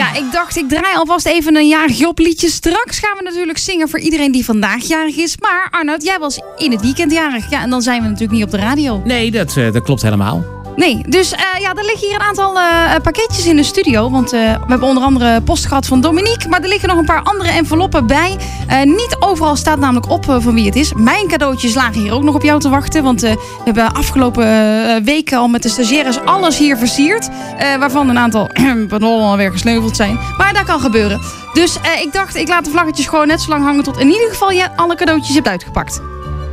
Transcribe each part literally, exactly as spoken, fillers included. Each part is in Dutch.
Ja, ik dacht, ik draai alvast even een jarig Job liedje. Straks gaan we natuurlijk zingen voor iedereen die vandaag jarig is. Maar Arnoud, jij was in het weekend jarig. Ja, en dan zijn we natuurlijk niet op de radio. Nee, dat, uh, dat klopt helemaal. Nee, dus uh, ja, er liggen hier een aantal uh, pakketjes in de studio. Want uh, we hebben onder andere post gehad van Dominique. Maar er liggen nog een paar andere enveloppen bij. Uh, niet overal staat namelijk op uh, van wie het is. Mijn cadeautjes lagen hier ook nog op jou te wachten. Want uh, we hebben afgelopen uh, weken al met de stagiaires alles hier versierd. Uh, waarvan een aantal pardon, alweer gesneuveld zijn. Maar dat kan gebeuren. Dus uh, ik dacht, ik laat de vlaggetjes gewoon net zo lang hangen tot in ieder geval je alle cadeautjes hebt uitgepakt.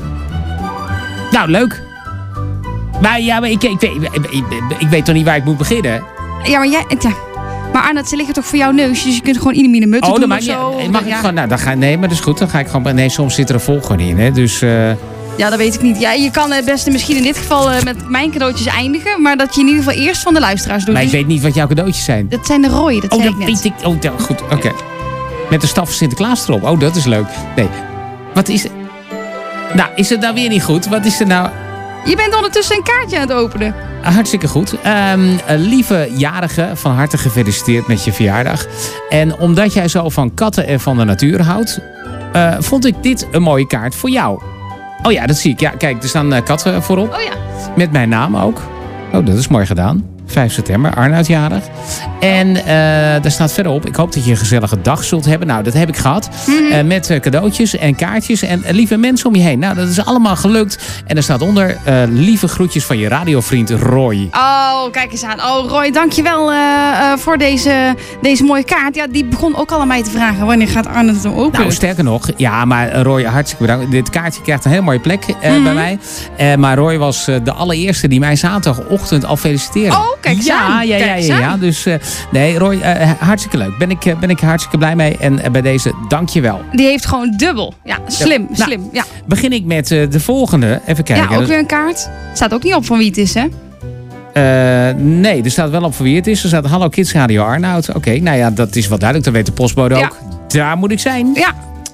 Nou, leuk. Maar ja, maar ik, ik, ik, ik, ik weet toch niet waar ik moet beginnen? Ja, maar jij... Ja. Maar Arnoud, ze liggen toch voor jouw neus? Dus je kunt gewoon ieder mine mutten oh, doen mag, of zo? Ja, mag ik ja. gewoon... Nou, dan ga, nee, maar dat is goed. Dan ga ik gewoon... Nee, soms zit er een volgorde in, hè. Dus... Uh... Ja, dat weet ik niet. Ja, je kan het beste misschien in dit geval uh, met mijn cadeautjes eindigen. Maar dat je in ieder geval eerst van de luisteraars doet. Maar ik dus... weet niet wat jouw cadeautjes zijn. Dat zijn de rode, dat oh, zei dat ik net. weet ik. Oh, dat, goed. Oké. Okay. Met de staf van Sinterklaas erop. Oh, dat is leuk. Nee. Wat is... Nou, is het nou weer niet goed? Wat is er nou... Je bent ondertussen een kaartje aan het openen. Hartstikke goed. Um, lieve jarige, van harte gefeliciteerd met je verjaardag. En omdat jij zo van katten en van de natuur houdt... Uh, vond ik dit een mooie kaart voor jou. Oh ja, dat zie ik. Ja, kijk, er staan uh, katten voorop. Oh ja. Met mijn naam ook. Oh, dat is mooi gedaan. vijf september, Arnoud jarig. En uh, daar staat verderop, ik hoop dat je een gezellige dag zult hebben. Nou, dat heb ik gehad. Mm-hmm. Uh, met uh, cadeautjes en kaartjes en uh, lieve mensen om je heen. Nou, dat is allemaal gelukt. En er staat onder, uh, lieve groetjes van je radiovriend Roy. Oh, kijk eens aan. Oh, Roy, dankjewel uh, uh, voor deze, deze mooie kaart. Ja, die begon ook al aan mij te vragen, wanneer gaat Arnoud hem openen? Nou, sterker nog, ja, maar Roy, hartstikke bedankt. Dit kaartje krijgt een heel mooie plek uh, mm-hmm. bij mij. Uh, maar Roy was uh, de allereerste die mij zaterdagochtend al feliciteerde. Oh, kijk eens ja, aan. Ja, ja, ja, ja, ja. Dus uh, nee, Roy, uh, hartstikke leuk. Ben ik, uh, ben ik hartstikke blij mee. En uh, bij deze, dank je wel. Die heeft gewoon dubbel. Ja, slim, ja. slim. Nou, ja. Begin ik met uh, de volgende. Even kijken. Ja, ook weer een kaart. Staat ook niet op van wie het is, hè? Uh, nee, er staat wel op voor wie het is. Er staat Hallo Kids Radio Arnoud. Oké, okay, nou ja, dat is wel duidelijk. Dat weet de postbode ja. ook. Daar moet ik zijn. Ja.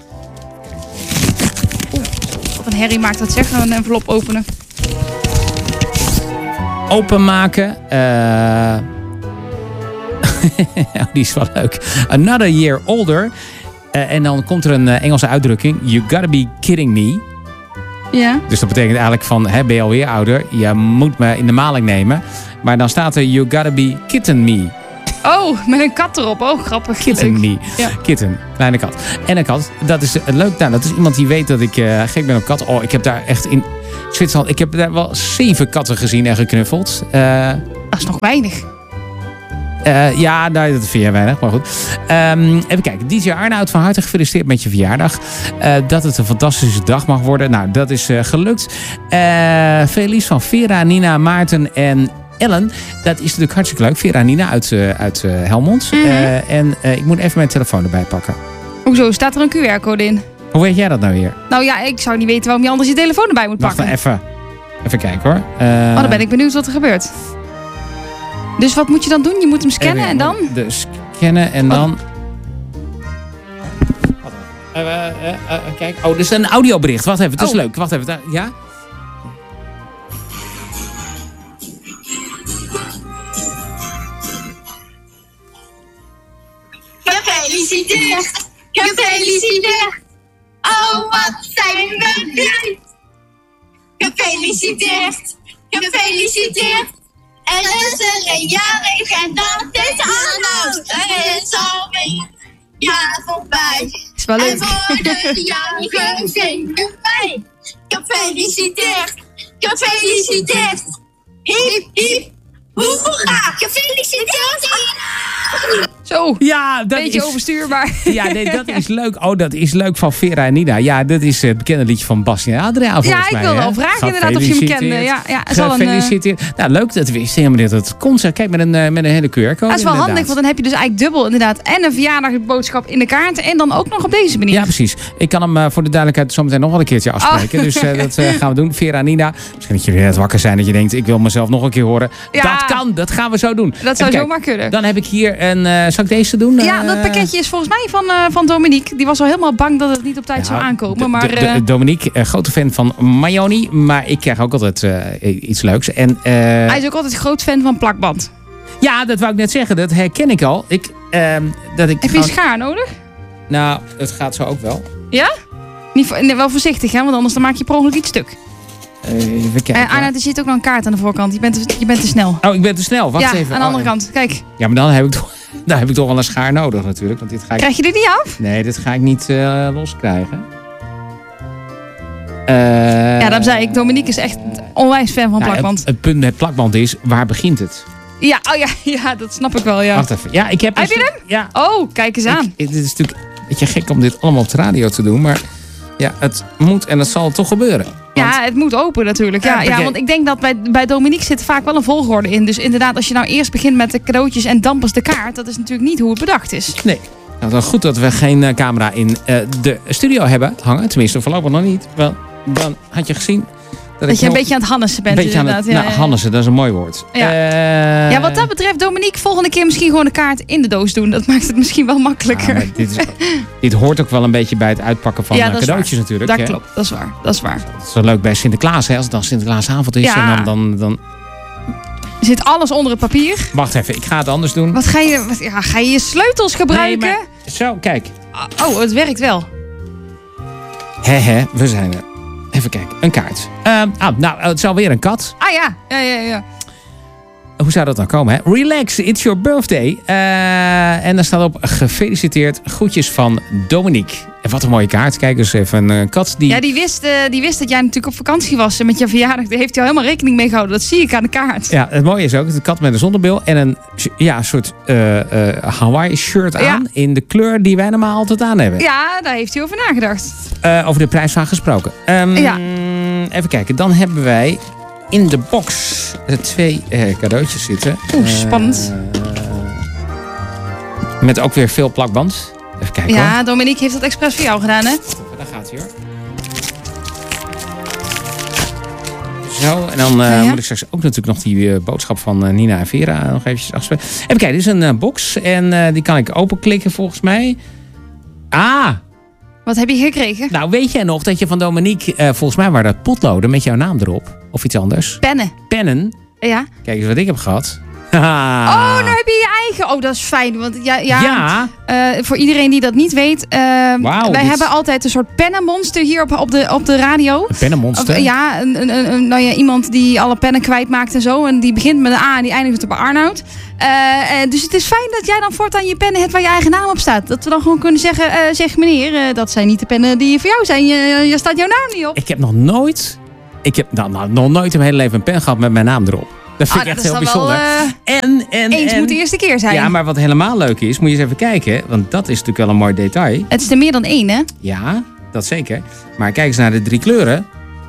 Oeh, wat een herrie maakt dat zeggen, een envelop openen. Openmaken. Uh... oh, die is wel leuk. Another year older. Uh, en dan komt er een uh, Engelse uitdrukking. You gotta be kidding me. Ja. Dus dat betekent eigenlijk van, hè, ben je alweer ouder? Je moet me in de maling nemen. Maar dan staat er, you gotta be kitten me. Oh, met een kat erop. Oh, grappig. Kitten me. Ja. Kitten, kleine kat. En een kat, dat is uh, leuk. Nou, dat is iemand die weet dat ik uh, gek ben op kat. Oh, ik heb daar echt in Zwitserland, ik heb daar wel zeven katten gezien en geknuffeld. Uh, dat is nog weinig. Uh, ja, nou, dat vind jij weinig, maar goed. Um, even kijken. D J Arnoud, van harte gefeliciteerd met je verjaardag. Uh, dat het een fantastische dag mag worden. Nou, dat is uh, gelukt. Uh, Felice van Vera, Nina, Maarten en Ellen. Dat is natuurlijk hartstikke leuk. Vera en Nina uit, uh, uit uh, Helmond. Mm-hmm. Uh, en uh, ik moet even mijn telefoon erbij pakken. Hoezo? Staat er een Q R-code in? Hoe weet jij dat nou weer? Nou ja, ik zou niet weten waarom je anders je telefoon erbij moet Wacht pakken. Wacht nou even. Even kijken hoor. Uh, oh, dan ben ik benieuwd wat er gebeurt. Dus wat moet je dan doen? Je moet hem scannen even, en dan? De scannen en dan... Uh, uh, uh, uh, kijk. Oh, dit is een audiobericht. Wacht even, dat is oh. leuk. Wacht even. Ja? Gefeliciteerd! Gefeliciteerd! Oh, wat zijn we blij! Gefeliciteerd! Gefeliciteerd! Er is er een jarig en dat is Arnoud. Er is alweer een jaar voorbij. Is wel leuk. En voor de jarigen zingen wij. Gefeliciteerd, gefeliciteerd. Hiep, hiep, hoera. Gefeliciteerd, Arnoud. Zo, ja, dat beetje is, overstuurbaar. Ja, nee, dat is leuk. Oh, dat is leuk van Vera en Nina. Ja, dat is het bekende liedje van Bastien en Adriaan volgens mij. Ja, ik wilde al vragen inderdaad of je hem kende. Ja, ja, gefeliciteerd. Een, uh... Nou, leuk dat we wisten helemaal niet dat het kon. Kijk, met een, met een hele Q R-code. Dat is wel inderdaad handig, want dan heb je dus eigenlijk dubbel inderdaad. En een verjaardagboodschap in de kaart. En dan ook nog op deze manier. Ja, precies. Ik kan hem uh, voor de duidelijkheid zometeen nog wel een keertje afspreken. Oh. Dus uh, dat uh, gaan we doen. Vera en Nina. Misschien dat jullie net wakker zijn dat je denkt, ik wil mezelf nog een keer horen. Ja. Dat kan, dat gaan we zo doen. Dat zou zomaar kunnen. Dan heb ik hier een... Uh, zal ik deze doen? Ja, dat pakketje is volgens mij van, uh, van Dominique. Die was al helemaal bang dat het niet op tijd ja, zou aankomen. Maar, de, de, de, Dominique, uh, grote fan van Mayoni. Maar ik krijg ook altijd uh, iets leuks. En, uh, hij is ook altijd groot fan van plakband. Ja, dat wou ik net zeggen. Dat herken ik al. Ik, Um, dat ik Heb je gewoon... een schaar nodig? Nou, het gaat zo ook wel. Ja? Niet, vo- nee, wel voorzichtig, hè? Want anders dan maak je per ongeluk iets stuk. Uh, even kijken. Uh, Arnoud, er zit ook nog een kaart aan de voorkant. Je bent te, je bent te snel. Oh, ik ben te snel. Wacht ja, even. aan de andere oh, kant. Kijk. Ja, maar dan heb ik toch, dan heb ik toch wel een schaar nodig natuurlijk. Want dit ga ik... Krijg je dit niet af? Nee, dit ga ik niet uh, loskrijgen. Uh, ja, daarom zei ik. Dominique is echt onwijs fan van nou, plakband. Het, het punt met plakband is, waar begint het? Ja, oh ja, ja, dat snap ik wel, ja. Wacht even. Ja, ik heb, heb je stuk, hem? Ja. Oh, kijk eens aan. Ik, dit is natuurlijk een beetje gek om dit allemaal op de radio te doen. Maar ja, het moet en het zal toch gebeuren. Want... Ja, het moet open natuurlijk. Ja, ja, want ik denk dat bij, bij Dominique zit vaak wel een volgorde in. Dus inderdaad, als je nou eerst begint met de cadeautjes en dan pas de kaart. Dat is natuurlijk niet hoe het bedacht is. Nee. Nou, dan goed dat we geen uh, camera in uh, de studio hebben hangen. Tenminste, voorlopig nog niet. Wel, dan had je gezien... Dat, dat je een nog... beetje aan het hannessen bent. Een beetje aan het, ja, nou, ja, ja. Hannessen, dat is een mooi woord. Ja. Uh, ja, wat dat betreft, Dominique, volgende keer misschien gewoon de kaart in de doos doen. Dat maakt het misschien wel makkelijker. Ja, dit, is, dit hoort ook wel een beetje bij het uitpakken van ja, uh, cadeautjes natuurlijk. Dat hè? klopt, dat is waar. Dat is waar. Dat is wel leuk bij Sinterklaas, hè? Als het dan Sinterklaasavond is. Ja. En dan, dan, dan... Zit alles onder het papier. Wacht even, ik ga het anders doen. Wat ga je, wat, ja, ga je je sleutels gebruiken? Nee, maar... Zo, kijk. Oh, het werkt wel. He, he, we zijn er. Even kijken, een kaart. Uh, ah, nou, het is alweer een kat. Ah ja, ja, ja, ja. Hoe zou dat dan komen, hè? Relax, it's your birthday. Uh, en daar staat op, gefeliciteerd, groetjes van Dominique. En wat een mooie kaart. Kijk eens even, een uh, kat die... Ja, die wist, uh, die wist dat jij natuurlijk op vakantie was met je verjaardag. Daar heeft hij al helemaal rekening mee gehouden. Dat zie ik aan de kaart. Ja, het mooie is ook, een kat met een zonnebril en een ja, soort uh, uh, Hawaii shirt aan. Ja. In de kleur die wij normaal altijd aan hebben. Ja, daar heeft hij over nagedacht. Uh, over de prijsvraag gesproken. Um, ja. Even kijken, dan hebben wij in de box twee uh, cadeautjes zitten. Oeh, spannend. Uh, met ook weer veel plakband. Even kijken, ja, hoor. Dominique heeft dat expres voor jou gedaan, hè? Daar gaat hij, hoor. Zo, en dan uh, ja, ja. moet ik straks ook natuurlijk nog die uh, boodschap van uh, Nina en Vera nog eventjes afspelen. Even kijken, dit is een uh, box en uh, die kan ik openklikken volgens mij. Ah! Wat heb je gekregen? Nou, weet jij nog dat je van Dominique, uh, volgens mij waren dat potloden met jouw naam erop? Of iets anders? Pennen. Pennen? Ja. Kijk eens wat ik heb gehad. Oh, nou heb je je eigen. Oh, dat is fijn. Want ja, ja, ja. Uh, voor iedereen die dat niet weet. Uh, wow, wij dit... hebben altijd een soort pennenmonster hier op, op, de, op de radio. Een pennenmonster? Of, ja, een, een, een, nou ja, iemand die alle pennen kwijtmaakt en zo. En die begint met een A en die eindigt op Arnoud. Uh, uh, dus het is fijn dat jij dan voortaan je pennen hebt waar je eigen naam op staat. Dat we dan gewoon kunnen zeggen, uh, zeg meneer, uh, dat zijn niet de pennen die voor jou zijn. Je, je staat jouw naam niet op. Ik heb nog nooit, ik heb nou, nou, nog nooit in mijn hele leven een pen gehad met mijn naam erop. Dat vind ah, ik echt heel bijzonder. Wel, uh, en, en, eens en, moet de eerste keer zijn. Ja, maar wat helemaal leuk is, moet je eens even kijken. Want dat is natuurlijk wel een mooi detail. Het is er meer dan één, hè? Ja, dat zeker. Maar kijk eens naar de drie kleuren.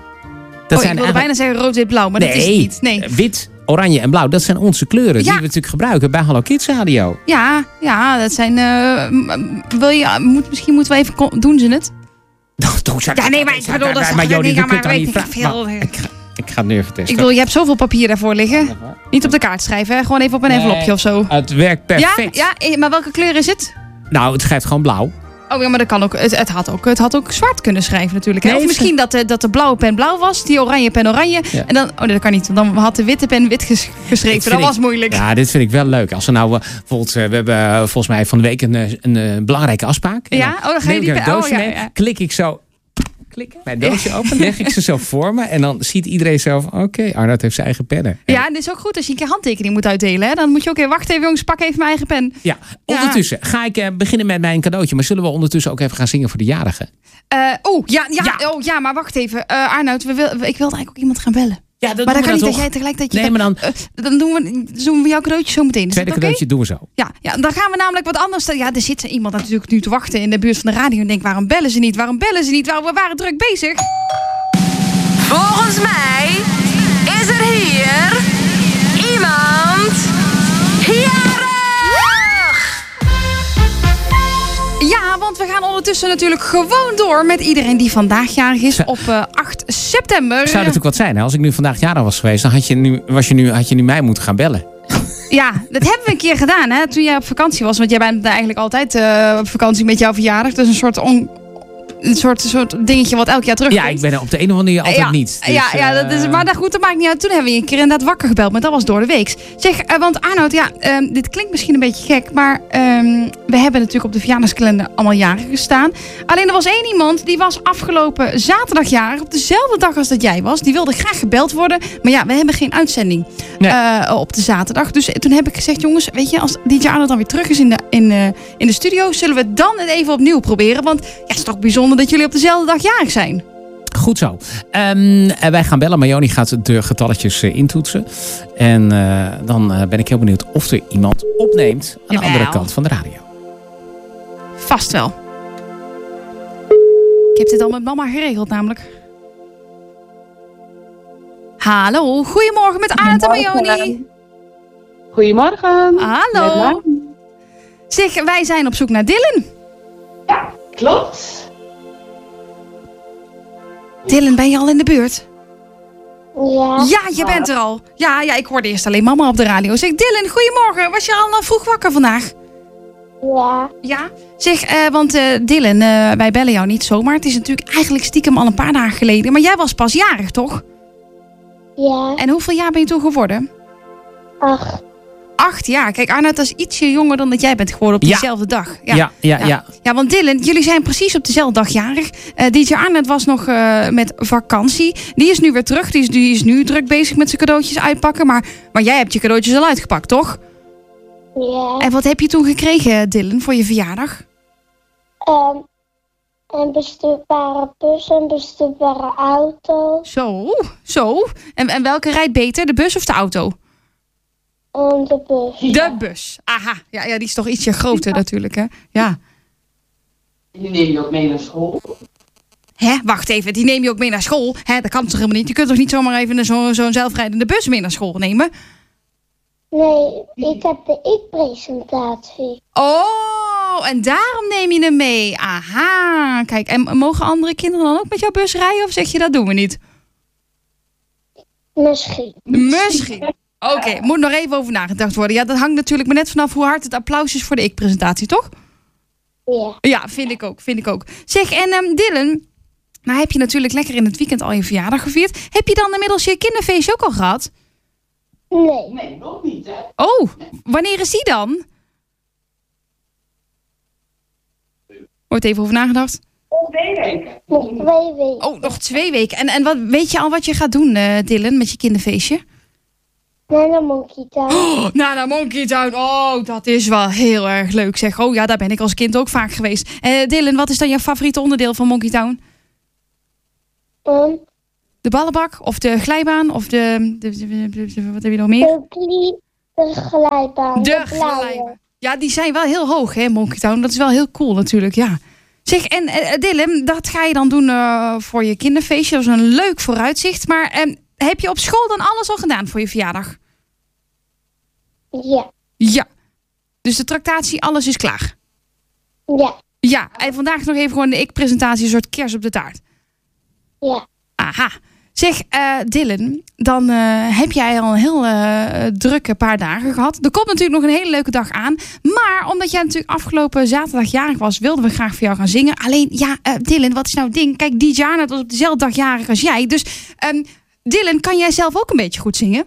Dat oh, zijn ik wilde bijna zeggen rood, wit, blauw, maar nee, dat is het niet. Nee, wit, oranje en blauw. Dat zijn onze kleuren ja. die we natuurlijk gebruiken bij Hallo Kids Radio. Ja, ja dat zijn... Uh, wil je, moet, misschien moeten we even... Doen ze het? Doen ze het? Ja, nee, maar ik bedoel... Dat maar Jody, je kunt maar, dan niet vragen. Ik, ik ga het nu even testen. Ik bedoel, je hebt zoveel papier daarvoor liggen. Niet op de kaart schrijven, hè? Gewoon even op een nee, envelopje of zo. Het werkt perfect. Ja, ja, maar welke kleur is het? Nou, het schrijft gewoon blauw. Oh ja, maar dat kan ook. Het, het, had, ook, het had ook zwart kunnen schrijven natuurlijk. Hè? Nee, of misschien dat de, dat de blauwe pen blauw was, die oranje pen oranje. Ja. En dan, oh nee, dat kan niet. Dan had de witte pen wit ges, geschreven. Dat ik, was moeilijk. Ja, dit vind ik wel leuk. Als we nou uh, bijvoorbeeld, uh, we hebben uh, volgens mij van de week een, een, een belangrijke afspraak. Ja, dan, oh, dan ga je die een doosje oh, mee. Ja, ja. Klik ik zo. Klikken, mijn doosje ja. open, leg ik ze zo voor me en dan ziet iedereen zelf, oké, okay, Arnoud heeft zijn eigen pennen. Ja, en het is ook goed als je een keer handtekening moet uitdelen. Hè? Dan moet je ook even, wacht even jongens, pak even mijn eigen pen. Ja, ondertussen ja. ga ik uh, beginnen met mijn cadeautje, maar zullen we ondertussen ook even gaan zingen voor de jarigen? Uh, oh, ja, ja, ja. Oh, ja, maar wacht even. Uh, Arnoud, we wil, ik wilde eigenlijk ook iemand gaan bellen. Ja, dat maar dan kan niet dat jij tegelijkertijd je nee, maar dan, uh, dan doen we, doen we jouw cadeautje zo meteen. Tweede cadeautje okay? doen we zo. Ja, ja, dan gaan we namelijk wat anders. Ja, er zit iemand natuurlijk nu te wachten in de buurt van de radio en denkt, waarom bellen ze niet? Waarom bellen ze niet? Waarom, we waren druk bezig. Volgens mij is er hier iemand jarig. Ja, want we gaan ondertussen natuurlijk gewoon door met iedereen die vandaag jarig is op uh, acht september. Zou natuurlijk wat zijn, hè? Als ik nu vandaag jarig was geweest, dan had je nu, was je nu, had je nu mij moeten gaan bellen. Ja, dat hebben we een keer gedaan, hè? Toen jij op vakantie was. Want jij bent eigenlijk altijd uh, op vakantie met jouw verjaardag. Dus een soort on... een soort, soort dingetje wat elk jaar terugkomt. Ja, ik ben er op de een of andere manier altijd ja, niet. Dus, ja, ja, dat is, maar dat, goed, dat maakt niet uit. Toen hebben we je een keer inderdaad wakker gebeld, maar dat was door de week. Zeg, uh, want Arnoud, ja, um, dit klinkt misschien een beetje gek, maar um, we hebben natuurlijk op de verjaardagskalender allemaal jaren gestaan. Alleen er was één iemand, die was afgelopen zaterdag jarig, op dezelfde dag als dat jij was. Die wilde graag gebeld worden, maar ja, we hebben geen uitzending Nee. uh, op de zaterdag. Dus toen heb ik gezegd, jongens, weet je, als D J Arnoud dan weer terug is in de, in, uh, in de studio, zullen we dan het even opnieuw proberen. Want ja, het is toch bijzonder dat jullie op dezelfde dag jarig zijn. Goed zo. Um, wij gaan bellen. Marjoni gaat de getalletjes uh, intoetsen. En uh, dan uh, ben ik heel benieuwd of er iemand opneemt aan Jawel. de andere kant van de radio. Vast wel. Ik heb dit al met mama geregeld namelijk. Hallo, goedemorgen met Arnoud en Marjoni. Goedemorgen. Hallo. Met Mar- Zeg, wij zijn op zoek naar Dylan. Klopt. Dylan, ben je al in de buurt? Ja. Ja, je bent er al. Ja, ja, ik hoorde eerst alleen mama op de radio. Zeg, Dylan, goedemorgen. Was je al uh, vroeg wakker vandaag? Ja. Ja. Zeg, uh, want uh, Dylan, uh, wij bellen jou niet zomaar. Het is natuurlijk eigenlijk stiekem al een paar dagen geleden. Maar jij was pas jarig, toch? Ja. En hoeveel jaar ben je toen geworden? Acht. Acht jaar. Kijk, Arnoud, dat is ietsje jonger dan dat jij bent geworden op Ja. diezelfde dag. Ja, ja, ja. Ja. Ja, want Dylan, jullie zijn precies op dezelfde dag jarig. Uh, D J Arnoud was nog uh, met vakantie. Die is nu weer terug. Die is, die is nu druk bezig met zijn cadeautjes uitpakken. Maar, maar jij hebt je cadeautjes al uitgepakt, toch? Ja. En wat heb je toen gekregen, Dylan, voor je verjaardag? Um, een bestuurbare bus, een bestuurbare auto. Zo, zo. En, en welke rijdt beter, de bus of de auto? En de bus. De bus. Aha. Ja, ja, die is toch ietsje groter natuurlijk, hè? Ja. Die neem je ook mee naar school. Hè, wacht even, die neem je ook mee naar school? Hè, dat kan toch helemaal niet? Je kunt toch niet zomaar even zo'n zo zelfrijdende bus mee naar school nemen? Nee, ik heb de ik-presentatie. Oh, en daarom neem je hem mee. Aha. Kijk, en mogen andere kinderen dan ook met jouw bus rijden? Of zeg je, dat doen we niet? Misschien. Misschien. Oké, okay, moet nog even over nagedacht worden. Ja, dat hangt natuurlijk maar net vanaf hoe hard het applaus is voor de ik-presentatie, toch? Ja. Ja, vind ik ook, vind ik ook. Zeg, en um, Dylan, nou heb je natuurlijk lekker in het weekend al je verjaardag gevierd. Heb je dan inmiddels je kinderfeestje ook al gehad? Nee. Nee, nog niet, hè? Oh, wanneer is die dan? Wordt even over nagedacht. Twee weken. Nog twee weken. Oh, nog twee weken. En, en wat, weet je al wat je gaat doen, uh, Dylan, met je kinderfeestje? Naar de Monkey Town. Oh, nou, naar Monkey Town. Oh, dat is wel heel erg leuk, zeg. Oh ja, daar ben ik als kind ook vaak geweest. Uh, Dylan, wat is dan jouw favoriete onderdeel van Monkey Town? Um, De ballenbak? Of de glijbaan? Of de... de, de, de, de- de- wat heb je nog meer? de, glie- de glijbaan. De blauwe. glijbaan. Ja, die zijn wel heel hoog, hè, Monkey Town. Dat is wel heel cool natuurlijk, ja. Zeg, en uh, Dylan, dat ga je dan doen uh, voor je kinderfeestje. Dat is een leuk vooruitzicht. Maar uh, heb je op school dan alles al gedaan voor je verjaardag? Ja. Ja. Dus de tractatie, alles is klaar? Ja. Ja. En vandaag nog even gewoon de ik-presentatie, een soort kers op de taart. Ja. Aha. Zeg, uh, Dylan, dan uh, heb jij al een heel uh, drukke paar dagen gehad. Er komt natuurlijk nog een hele leuke dag aan. Maar omdat jij natuurlijk afgelopen zaterdag jarig was, wilden we graag voor jou gaan zingen. Alleen, ja, uh, Dylan, wat is nou het ding? Kijk, D J Arnoud was op dezelfde dag jarig als jij. Dus, um, Dylan, kan jij zelf ook een beetje goed zingen?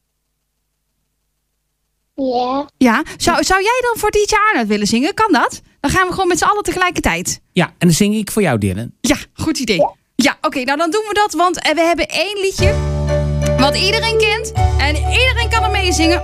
Ja. Ja. Zou, zou jij dan voor D J Arnoud willen zingen? Kan dat? Dan gaan we gewoon met z'n allen tegelijkertijd. Ja, en dan zing ik voor jou, Dylan. Ja, goed idee. Ja, ja oké, okay, nou dan doen we dat. Want uh, we hebben één liedje wat iedereen kent. En iedereen kan er mee zingen.